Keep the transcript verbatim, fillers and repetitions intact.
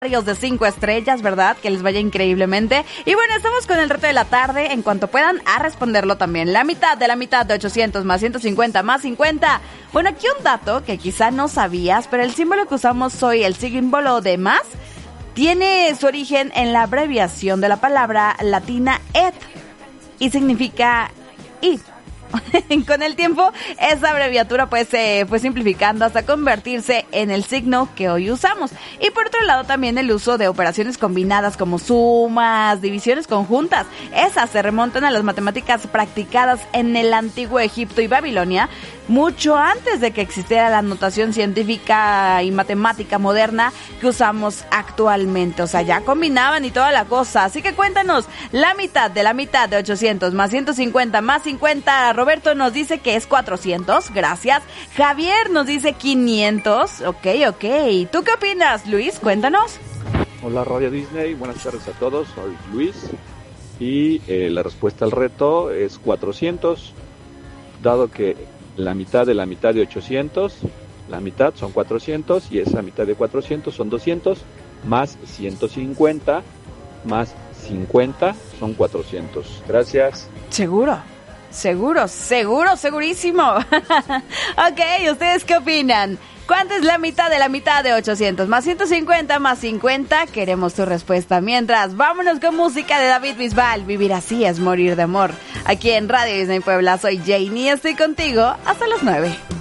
de cinco estrellas, ¿verdad? Que les vaya increíblemente. Y bueno, estamos con el reto de la tarde. En cuanto puedan, a responderlo también. La mitad de la mitad de ochocientos más ciento cincuenta más cincuenta. Bueno, aquí un dato que quizá no sabías, pero el símbolo que usamos hoy, el símbolo de más, tiene su origen en la abreviación de la palabra latina et y significa y. Con el tiempo, esa abreviatura pues se fue simplificando hasta convertirse en el signo que hoy usamos. Y por otro lado también el uso de operaciones combinadas como sumas, divisiones conjuntas. Esas se remontan a las matemáticas practicadas en el antiguo Egipto y Babilonia, mucho antes de que existiera la notación científica y matemática moderna que usamos actualmente. O sea, ya combinaban y toda la cosa. Así que cuéntanos, la mitad de la mitad de ochocientos más ciento cincuenta más cincuenta. Roberto nos dice que es cuatrocientos, gracias. Javier nos dice quinientos, ok, ok. ¿Tú qué opinas, Luis? Cuéntanos. Hola Radio Disney, buenas tardes a todos, soy Luis y eh, la respuesta al reto es cuatrocientos, dado que la mitad de la mitad de ochocientos, la mitad son cuatrocientos y esa mitad de cuatrocientos son doscientos, más ciento cincuenta, más cincuenta son cuatrocientos. Gracias. ¿Seguro? Seguro, seguro, segurísimo. Ok, ¿ustedes qué opinan? ¿Cuánto es la mitad de la mitad de ochocientos? Más ciento cincuenta, más cincuenta. Queremos tu respuesta. Mientras, vámonos con música de David Bisbal. Vivir así es morir de amor. Aquí en Radio Disney Puebla, soy Janie y estoy contigo hasta las nueve.